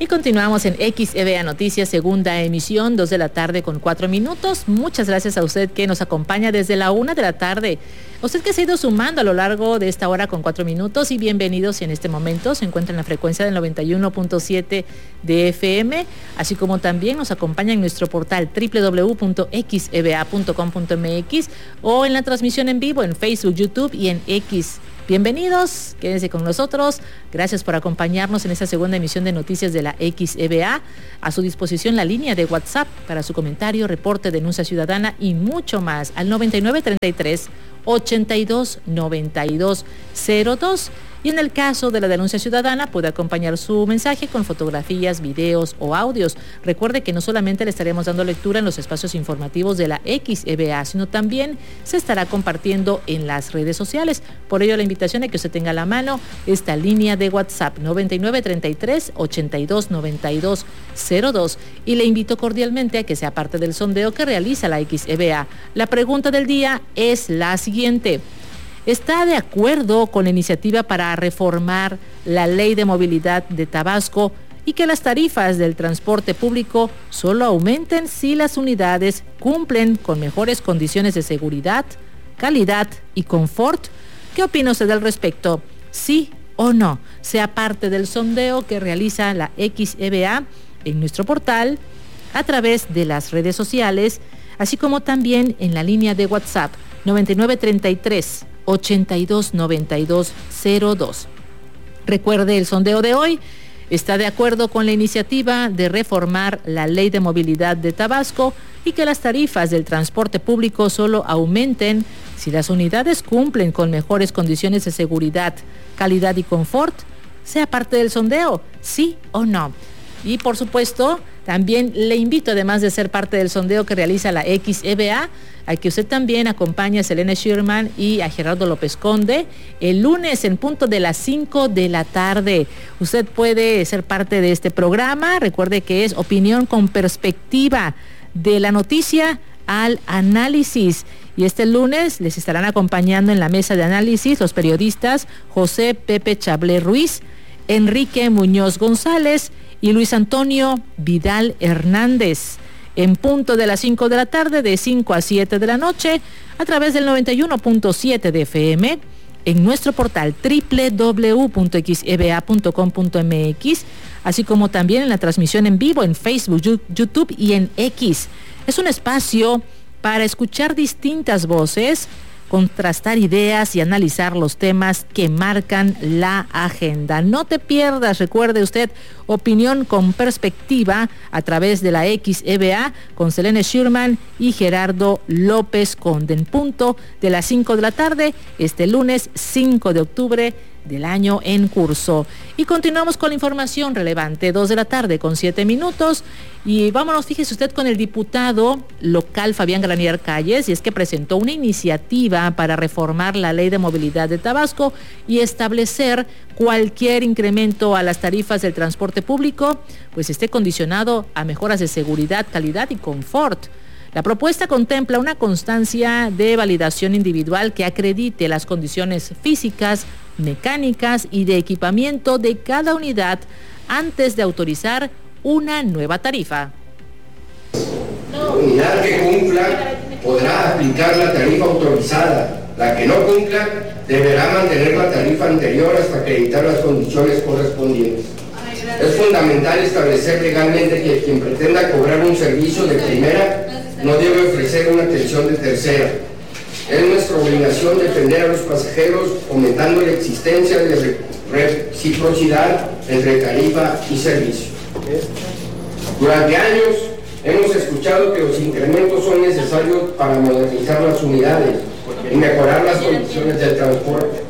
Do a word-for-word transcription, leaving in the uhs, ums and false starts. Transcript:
continuamos en X E B A Noticias, segunda emisión, dos de la tarde con cuatro minutos. Muchas gracias a usted que nos acompaña desde la una de la tarde. A usted que se ha ido sumando a lo largo de esta hora con cuatro minutos y bienvenidos. Si en este momento se encuentra en la frecuencia del noventa y uno punto siete de F M, así como también nos acompaña en nuestro portal doble u doble u doble u punto x e b a punto com punto m x o en la transmisión en vivo en Facebook, YouTube y en X. Bienvenidos, quédense con nosotros. Gracias por acompañarnos en esta segunda emisión de Noticias de la X E B A. A su disposición la línea de WhatsApp para su comentario, reporte, denuncia ciudadana y mucho más al noventa y nueve treinta y tres ochenta y dos noventa y dos cero dos. Y en el caso de la denuncia ciudadana puede acompañar su mensaje con fotografías, videos o audios. Recuerde que no solamente le estaremos dando lectura en los espacios informativos de la X E B A, sino también se estará compartiendo en las redes sociales. Por ello la invitación es que usted tenga a la mano esta línea de WhatsApp noventa y nueve treinta y tres ochenta y dos noventa y dos cero dos y le invito cordialmente a que sea parte del sondeo que realiza la X E B A. La pregunta del día es la siguiente: ¿está de acuerdo con la iniciativa para reformar la Ley de Movilidad de Tabasco y que las tarifas del transporte público solo aumenten si las unidades cumplen con mejores condiciones de seguridad, calidad y confort? ¿Qué opina usted al respecto? ¿Sí o no? Sea parte del sondeo que realiza la X E B A en nuestro portal, a través de las redes sociales, así como también en la línea de WhatsApp noventa y nueve treinta y tres ochenta y dos noventa y dos cero dos. Recuerde el sondeo de hoy. ¿Está de acuerdo con la iniciativa de reformar la Ley de Movilidad de Tabasco y que las tarifas del transporte público solo aumenten si las unidades cumplen con mejores condiciones de seguridad, calidad y confort? Sea parte del sondeo, ¿sí o no? Y por supuesto, también le invito, además de ser parte del sondeo que realiza la X E B A, a que usted también acompañe a Selene Schirman y a Gerardo López Conde el lunes en punto de las cinco de la tarde. Usted puede ser parte de este programa. Recuerde que es opinión con perspectiva, de la noticia al análisis. Y este lunes les estarán acompañando en la mesa de análisis los periodistas José Pepe Chablé Ruiz, Enrique Muñoz González y Luis Antonio Vidal Hernández, en punto de las cinco de la tarde, de cinco a siete de la noche, a través del noventa y uno punto siete de F M, en nuestro portal doble u doble u doble u punto x e b a punto com punto m x, así como también en la transmisión en vivo en Facebook, YouTube y en X. Es un espacio para escuchar distintas voces, contrastar ideas y analizar los temas que marcan la agenda. No te pierdas, recuerde usted, opinión con perspectiva a través de la X E B A con Selene Schirman y Gerardo López Conde, en punto de las cinco de la tarde, este lunes cinco de octubre del año en curso. Y continuamos con la información relevante, dos de la tarde con siete minutos, y vámonos, fíjese usted, con el diputado local Fabián Granier Calles, y es que presentó una iniciativa para reformar la Ley de Movilidad de Tabasco y establecer cualquier incremento a las tarifas del transporte público, pues esté condicionado a mejoras de seguridad, calidad y confort. La propuesta contempla una constancia de validación individual que acredite las condiciones físicas, mecánicas y de equipamiento de cada unidad antes de autorizar una nueva tarifa. La unidad que cumpla podrá aplicar la tarifa autorizada. La que no cumpla deberá mantener la tarifa anterior hasta acreditar las condiciones correspondientes. Es fundamental establecer legalmente que quien pretenda cobrar un servicio de primera no debe ofrecer una atención de tercera. Es nuestra obligación defender a los pasajeros, fomentando la existencia de reciprocidad entre tarifa y servicio. Durante años hemos escuchado que los incrementos son necesarios para modernizar las unidades y mejorar las condiciones del transporte.